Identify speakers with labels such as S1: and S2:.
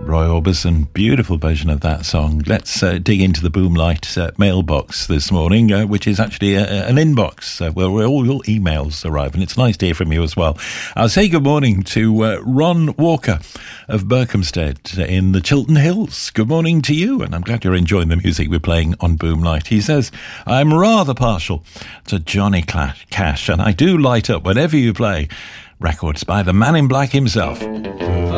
S1: Roy Orbison, beautiful version of that song. Let's dig into the Boomlight mailbox this morning, which is actually an inbox where all your emails arrive, and it's nice to hear from you as well. I'll say good morning to Ron Walker of Berkhamsted in the Chiltern Hills. Good morning to you, and I'm glad you're enjoying the music we're playing on Boomlight. He says, I'm rather partial to Johnny Cash, and I do light up whenever you play records by the Man in Black himself.